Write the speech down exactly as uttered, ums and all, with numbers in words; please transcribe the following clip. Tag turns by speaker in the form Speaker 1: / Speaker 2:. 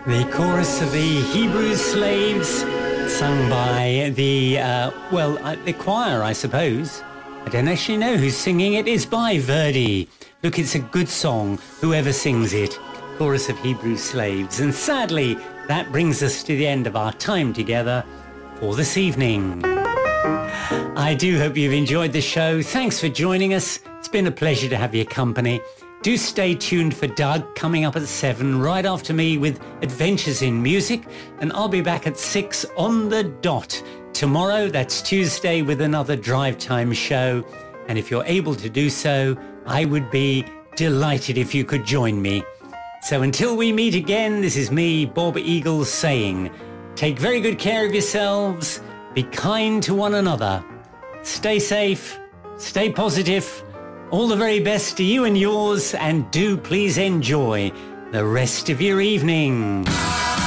Speaker 1: The chorus of the Hebrew Slaves, sung by the, uh, well, uh, the choir, I suppose. I don't actually know who's singing it. It's by Verdi. Look, it's a good song, whoever sings it. Chorus of Hebrew Slaves. And sadly, that brings us to the end of our time together for this evening. I do hope you've enjoyed the show. Thanks for joining us. It's been a pleasure to have your company. Do stay tuned for Doug coming up at seven right after me with Adventures in Music, and I'll be back at six on the dot tomorrow. That's Tuesday with another Drive Time show, and if you're able to do so, I would be delighted if you could join me. So until we meet again, this is me, Bob Eagles, saying, take very good care of yourselves, be kind to one another, stay safe, stay positive. All the very best to you and yours, and do please enjoy the rest of your evening.